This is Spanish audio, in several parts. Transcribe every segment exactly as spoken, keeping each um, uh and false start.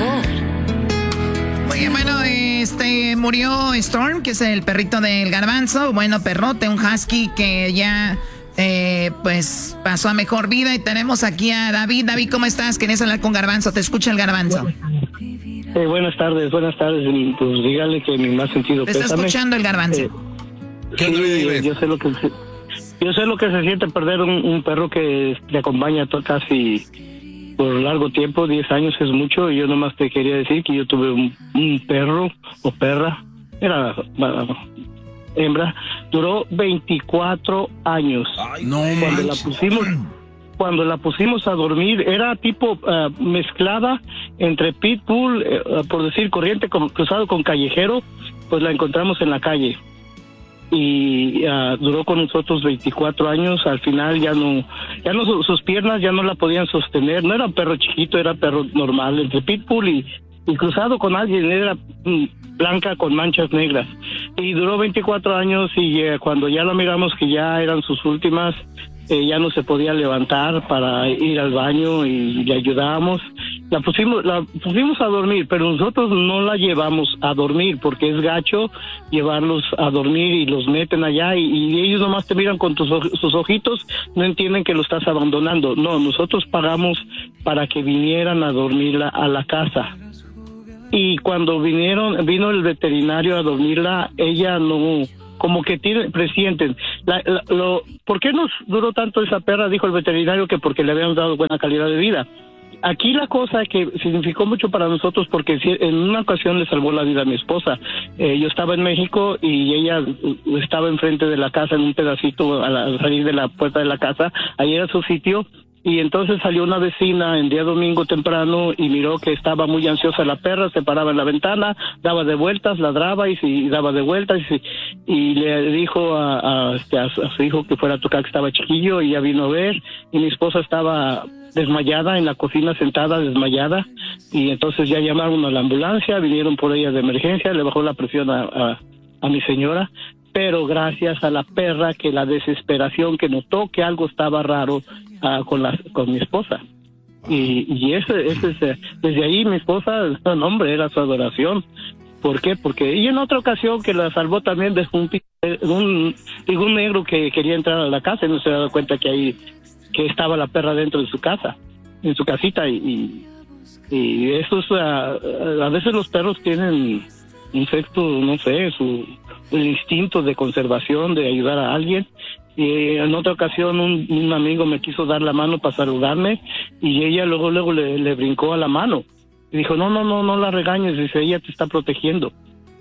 Muy bien, bueno, este murió Storm, que es el perrito del Garbanzo. Bueno, perrote, un husky que ya eh, pues pasó a mejor vida. Y tenemos aquí a David. David, ¿cómo estás? ¿Querías hablar con Garbanzo? Te escucha el Garbanzo. Eh, buenas tardes, buenas tardes. Pues dígale que mi más sentido Te está pésame. escuchando el Garbanzo. Eh, sí, yo sé lo que se, yo sé lo que se siente perder un, un perro que te acompaña todo casi por largo tiempo. Diez años es mucho, y yo nomás te quería decir que yo tuve un, un perro o perra, era bueno, hembra, duró veinticuatro años. Ay, no, cuando manches. la pusimos cuando la pusimos a dormir era tipo uh, mezclada entre pitbull, uh, por decir corriente, con, cruzado con callejero. Pues la encontramos en la calle y uh, duró con nosotros veinticuatro años. Al final ya no, ya no sus piernas ya no la podían sostener. No era un perro chiquito, era perro normal, entre pitbull y, y cruzado con alguien. Era mm, blanca con manchas negras, y duró veinticuatro años. Y eh, cuando ya la miramos que ya eran sus últimas, eh, ya no se podía levantar para ir al baño, y le ayudábamos. La pusimos, la pusimos a dormir, pero nosotros no la llevamos a dormir porque es gacho llevarlos a dormir, y los meten allá, y, y ellos nomás te miran con tus, sus ojitos, no entienden que lo estás abandonando. No, nosotros pagamos para que vinieran a dormirla a la casa. Y cuando vinieron, vino el veterinario a dormirla, ella no, como que tiene, presienten. La, la, lo, ¿Por qué nos duró tanto esa perra? Dijo el veterinario que porque le habíamos dado buena calidad de vida. Aquí la cosa que significó mucho para nosotros, porque en una ocasión le salvó la vida a mi esposa. Eh, yo estaba en México y ella estaba enfrente de la casa, en un pedacito al, al salir de la puerta de la casa. Ahí era su sitio. Y entonces salió una vecina en día domingo temprano y miró que estaba muy ansiosa la perra, se paraba en la ventana, daba de vueltas, ladraba y, y daba de vueltas, y, y le dijo a, a, a, a su hijo que fuera a tocar, que estaba chiquillo, y ya vino a ver, y mi esposa estaba desmayada en la cocina, sentada desmayada, y entonces ya llamaron a la ambulancia, vinieron por ella de emergencia, le bajó la presión a, a, a mi señora. Pero gracias a la perra, que la desesperación, que notó que algo estaba raro uh, con la con mi esposa. Y, y ese, ese es, desde ahí mi esposa, no, hombre, era su adoración. ¿Por qué? Porque, y en otra ocasión que la salvó también de un, un, un negro que quería entrar a la casa y no se había dado cuenta que ahí, que estaba la perra dentro de su casa, en su casita, y, y, y eso es, uh, a veces los perros tienen un sexto, no sé, su el instinto de conservación, de ayudar a alguien. Y en otra ocasión un, un amigo me quiso dar la mano para saludarme, y ella luego luego le, le brincó a la mano y dijo, no, no, no, no la regañes, dice, ella te está protegiendo.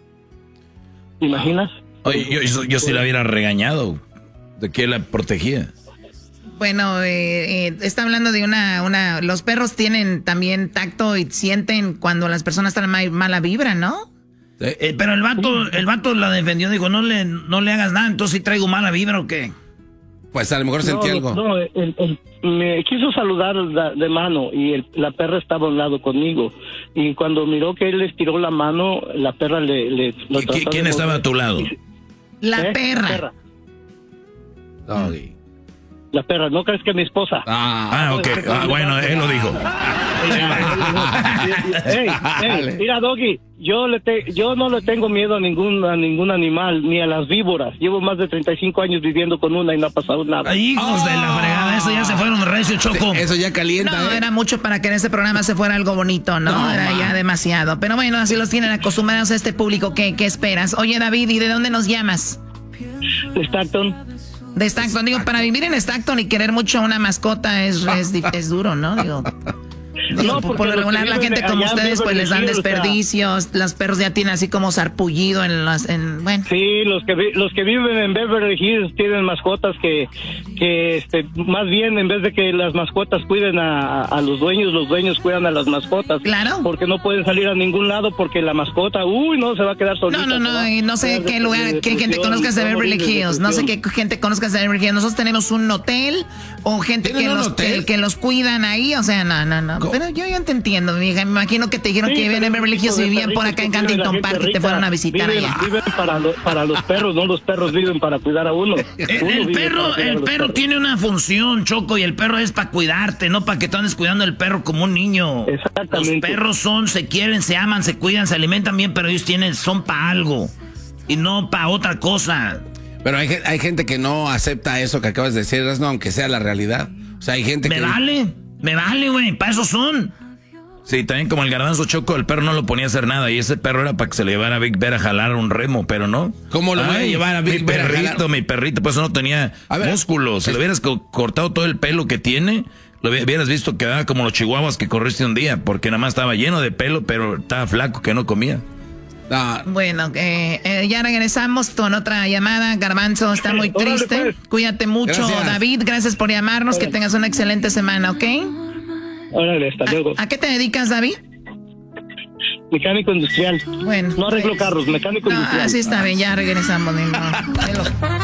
¿Te imaginas? Oye, yo, yo, yo sí la hubiera regañado. ¿De qué la protegía? Bueno, eh, eh, está hablando de una, una... Los perros tienen también tacto y sienten cuando las personas están mal, mala vibra, ¿no? Eh, pero el vato, el vato la defendió, dijo, no le, no le hagas nada, entonces si traigo mala vibra o qué. Pues a lo mejor sentí no, algo. No, el, el, me quiso saludar de mano, y el, la perra estaba a un lado conmigo. Y cuando miró que él le estiró la mano, la perra le... le ¿Quién estaba a tu lado? La ¿Eh? perra. La perra. Doggy. La perra, ¿no crees que mi esposa? Ah, ah ok. Ah, bueno, él lo dijo. Ey, ey, mira, Doggy, yo le te, yo no le tengo miedo a ningún a ningún animal, ni a las víboras. Llevo más de treinta y cinco años viviendo con una y no ha pasado nada. Ay, hijos oh. de la fregada, eso ya se fueron recio, Choco. Eso ya calienta. No, ¿eh? era mucho para que en este programa se fuera algo bonito, ¿no? no era man. ya demasiado. Pero bueno, así los tienen acostumbrados a este público. ¿Qué, qué esperas? Oye, David, ¿y de dónde nos llamas? De Stockton. De Stockton, digo, para vivir en Stockton y querer mucho a una mascota es, es, es duro, ¿no? Digo, digo no, por lo regular la gente como ustedes pues les dan desperdicios, o sea, los perros ya tienen así como sarpullido en las, en, bueno. Sí, los que los que viven en Beverly Hills tienen mascotas que, que este, más bien en vez de que las mascotas cuiden a, a los dueños, los dueños cuidan a las mascotas. Claro. Porque no pueden salir a ningún lado porque la mascota, uy, no, se va a quedar solita. No, no, no, y no sé qué lugar, qué gente conozcas de Beverly Hills, no sé qué gente conozcas de Beverly Hills. Nosotros tenemos un hotel o gente que los, que, que los cuidan ahí, o sea, no, no, no. Bueno, yo ya te entiendo, mi hija. Me imagino que te dijeron Sí, que vivían en Beverly Hills y vivían por acá en Huntington Park y te fueron a visitar viven, allá. Viven para, lo, para los perros, no los perros viven para cuidar a uno. El, Uno el vive perro, para cuidar a el los perro perros. tiene una función, Choco, y el perro es para cuidarte, no para que tú andes cuidando al perro como un niño. Exactamente. Los perros son, se quieren, se aman, se cuidan, se alimentan bien, pero ellos tienen, son para algo y no para otra cosa. Pero hay, gen- hay gente que no acepta eso que acabas de decir, no, aunque sea la realidad. O sea, hay gente Me que... vale, me vale, güey, para eso son. Sí, también como el garbanzo, Choco, el perro no lo ponía a hacer nada y ese perro era para que se le llevara a Big Bear a jalar un remo, pero no. ¿Cómo lo voy a Ay, llevar a Big mi Bear a perrito, jalar? mi perrito, pues no tenía A ver, músculos. Si es- le hubieras co- cortado todo el pelo que tiene, lo hubi- hubieras visto que era como los chihuahuas que corriste un día, porque nada más estaba lleno de pelo, pero estaba flaco que no comía. No, Bueno, eh, eh, ya regresamos con otra llamada. Garbanzo está muy Órale, triste. pues. Cuídate mucho, Gracias. David. Gracias por llamarnos. Que Órale. tengas una excelente semana, ¿ok? Órale, hasta luego. ¿A qué te dedicas, David? Mecánico industrial. Bueno. No arreglo pues, carros, mecánico No, industrial. así está bien. Ya regresamos, mi amor. Velo.